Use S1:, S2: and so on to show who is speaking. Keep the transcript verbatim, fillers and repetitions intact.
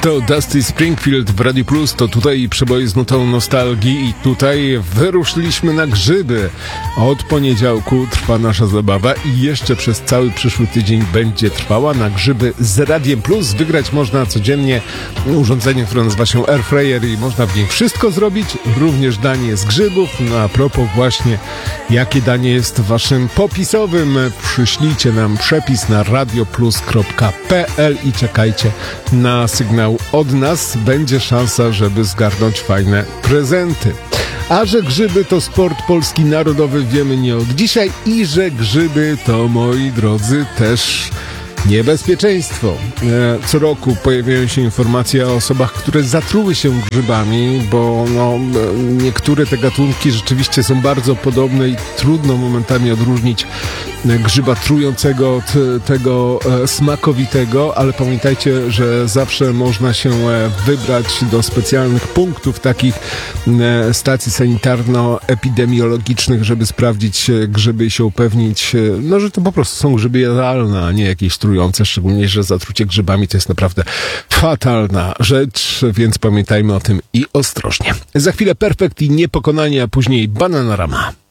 S1: To Dusty Springfield w Radio Plus, to tutaj przeboje z nutą nostalgii i tutaj wyruszyliśmy na grzyby. Od poniedziałku trwa nasza zabawa i jeszcze przez cały przyszły tydzień będzie trwała. Na grzyby z Radiem Plus wygrać można codziennie urządzenie, które nazywa się Airfryer i można w nim wszystko zrobić, również danie z grzybów. No a propos właśnie, jakie danie jest waszym popisowym, przyślijcie nam przepis na radioplus kropka p l i czekajcie na sygnał od nas. Będzie szansa, żeby zgarnąć fajne prezenty. A że grzyby to sport polski narodowy wiemy nie od dzisiaj i że grzyby to, moi drodzy, też niebezpieczeństwo. Co roku pojawiają się informacje o osobach, które zatruły się grzybami, bo no, niektóre te gatunki rzeczywiście są bardzo podobne i trudno momentami odróżnić grzyba trującego od tego smakowitego, ale pamiętajcie, że zawsze można się wybrać do specjalnych punktów, takich stacji sanitarno-epidemiologicznych, żeby sprawdzić grzyby i się upewnić, no, że to po prostu są grzyby jadalne, a nie jakieś trujące, szczególnie, że zatrucie grzybami to jest naprawdę fatalna rzecz, więc pamiętajmy o tym i ostrożnie. Za chwilę Perfekt i Niepokonani, a później Bananarama.